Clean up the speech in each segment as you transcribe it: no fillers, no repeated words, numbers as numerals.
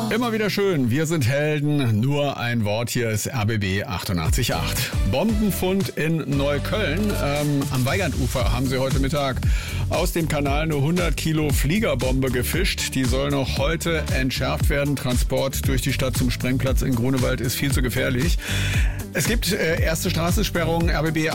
Immer wieder schön, wir sind Helden, nur ein Wort, hier ist RBB 88.8. Bombenfund in Neukölln, am Weigandufer haben sie heute Mittag aus dem Kanal eine 100 Kilo Fliegerbombe gefischt. Die soll noch heute entschärft werden. Transport durch die Stadt zum Sprengplatz in Grunewald ist viel zu gefährlich. Es gibt erste Straßensperrungen. RBB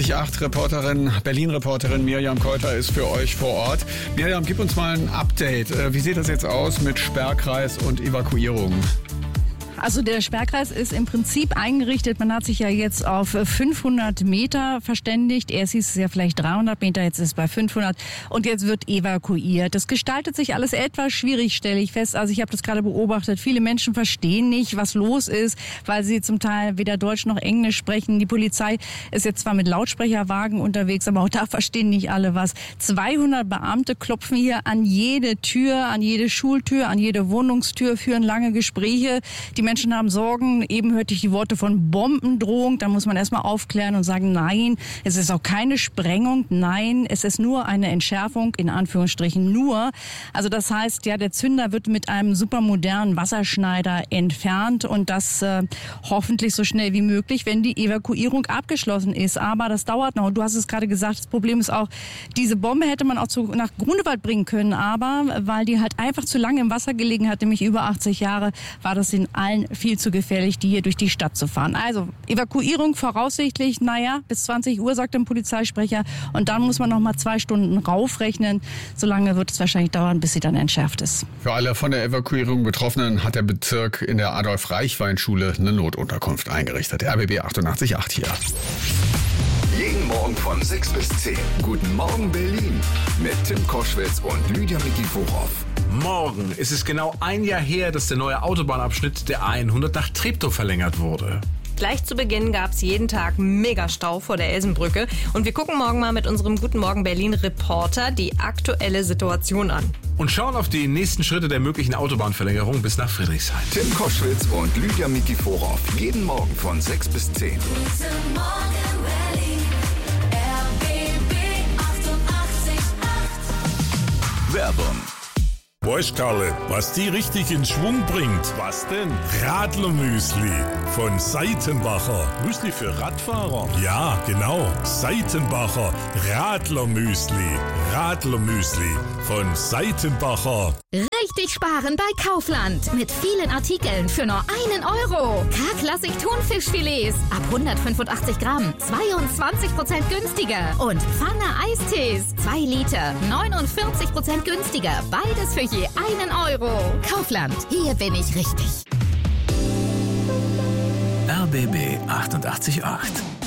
88.8 Berlin-Reporterin Mirjam Keuter ist für euch vor Ort. Mirjam, gib uns mal ein Update. Wie sieht das jetzt aus mit Sperrkreis und Evakuierung? Also der Sperrkreis ist im Prinzip eingerichtet. Man hat sich ja jetzt auf 500 Meter verständigt. Erst hieß es ja vielleicht 300 Meter, jetzt ist es bei 500 und jetzt wird evakuiert. Das gestaltet sich alles etwas schwierig, stelle ich fest. Also ich habe das gerade beobachtet. Viele Menschen verstehen nicht, was los ist, weil sie zum Teil weder Deutsch noch Englisch sprechen. Die Polizei ist jetzt zwar mit Lautsprecherwagen unterwegs, aber auch da verstehen nicht alle was. 200 Beamte klopfen hier an jede Tür, an jede Schultür, an jede Wohnungstür, führen lange Gespräche. Die Menschen haben Sorgen. Eben hörte ich die Worte von Bombendrohung. Da muss man erstmal aufklären und sagen, nein, es ist auch keine Sprengung. Nein, es ist nur eine Entschärfung, in Anführungsstrichen nur. Also das heißt, ja, der Zünder wird mit einem supermodernen Wasserschneider entfernt und das hoffentlich so schnell wie möglich, wenn die Evakuierung abgeschlossen ist. Aber das dauert noch. Und du hast es gerade gesagt, das Problem ist auch, diese Bombe hätte man auch nach Grunewald bringen können. Aber weil die halt einfach zu lange im Wasser gelegen hat, nämlich über 80 Jahre, war das in allen viel zu gefährlich, die hier durch die Stadt zu fahren. Also Evakuierung voraussichtlich, bis 20 Uhr, sagt ein Polizeisprecher. Und dann muss man noch mal 2 Stunden raufrechnen. So lange wird es wahrscheinlich dauern, bis sie dann entschärft ist. Für alle von der Evakuierung Betroffenen hat der Bezirk in der Adolf-Reichwein-Schule eine Notunterkunft eingerichtet. RBB 88.8 hier. Jeden Morgen von 6 bis 10. Guten Morgen Berlin mit Tim Koschwitz und Lydia Mikiforov. Morgen ist es genau ein Jahr her, dass der neue Autobahnabschnitt der A100 nach Treptow verlängert wurde. Gleich zu Beginn gab es jeden Tag Megastau vor der Elsenbrücke. Und wir gucken morgen mal mit unserem Guten Morgen Berlin-Reporter die aktuelle Situation an. Und schauen auf die nächsten Schritte der möglichen Autobahnverlängerung bis nach Friedrichshain. Tim Koschwitz und Lydia Mikiforov. Jeden Morgen von 6 bis 10. Guten Morgen Berlin, RBB 88.8. Werbung. Weißt Karle, was die richtig in Schwung bringt? Was denn? Radlermüsli von Seitenbacher. Müsli für Radfahrer? Ja, genau. Seitenbacher Radlermüsli. Radlermüsli von Seitenbacher. Richtig sparen bei Kaufland. Mit vielen Artikeln für nur 1 Euro. K-Klassik Thunfischfilets ab 185 Gramm. 22% günstiger. Und Pfanne Eistees. 2 Liter. 49% günstiger. Beides für je 1 Euro. Kaufland. Hier bin ich richtig. RBB 88.8.